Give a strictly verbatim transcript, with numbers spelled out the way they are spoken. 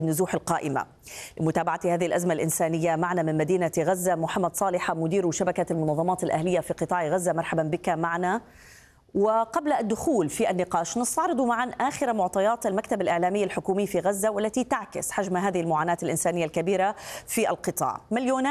نزوح القائمة. لمتابعة هذه الأزمة الإنسانية معنا من مدينة غزة محمد صالح مدير شبكة المنظمات الأهلية في قطاع غزة. مرحبا بك معنا. وقبل الدخول في النقاش نستعرض معا آخر معطيات المكتب الإعلامي الحكومي في غزة والتي تعكس حجم هذه المعاناة الإنسانية الكبيرة في القطاع. مليونان